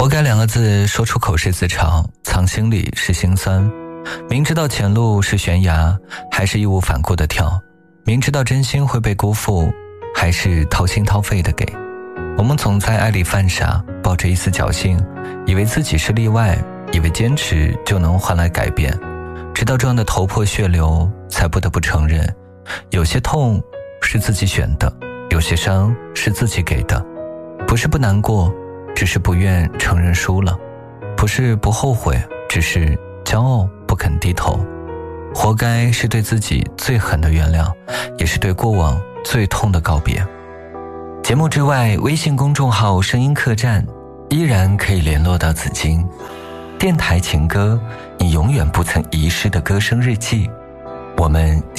该2个字说出口是自嘲，藏心里是心酸。明知道前路是悬崖，还是义无反顾地跳。明知道真心会被辜负，还是掏心掏肺地给。我们总在爱里犯傻，抱着一丝侥幸，以为自己是例外，以为坚持就能换来改变，直到撞得头破血流，才不得不承认，有些痛是自己选的，有些伤是自己给的。不是不难过，只是不愿承认输了；不是不后悔，只是骄傲不肯低头。活该是对自己最狠的原谅，也是对过往最痛的告别。节目之外，微信公众号声音客栈依然可以联络到紫金。电台情歌，你永远不曾遗失的歌声日记。我们